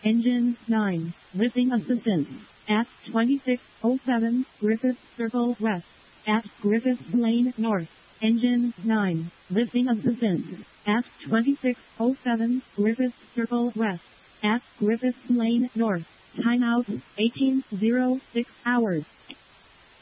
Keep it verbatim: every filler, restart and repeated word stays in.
Engine nine, lifting assistance. At twenty-six oh seven, Griffith Circle West. At Griffith Lane North. Engine nine, lifting assistance. At twenty-six oh seven, Griffith Circle West. At Griffith Lane North. Timeout, eighteen oh six hours.